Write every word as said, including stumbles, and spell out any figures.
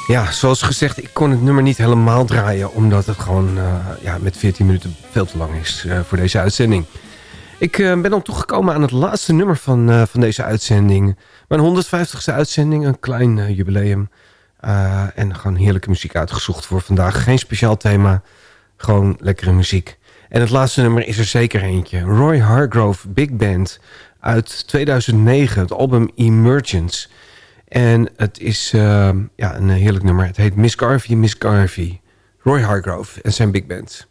Ja, zoals gezegd, ik kon het nummer niet helemaal draaien... omdat het gewoon uh, ja, met veertien minuten veel te lang is uh, voor deze uitzending. Ik uh, ben dan toegekomen aan het laatste nummer van, uh, van deze uitzending. Mijn honderdvijftigste uitzending, een klein uh, jubileum. Uh, en gewoon heerlijke muziek uitgezocht voor vandaag. Geen speciaal thema, gewoon lekkere muziek. En het laatste nummer is er zeker eentje. Roy Hargrove Big Band uit tweeduizend negen, het album Emergence... En het is uh, ja, een heerlijk nummer. Het heet Miss Garvey, Miss Garvey. Roy Hargrove en zijn big band.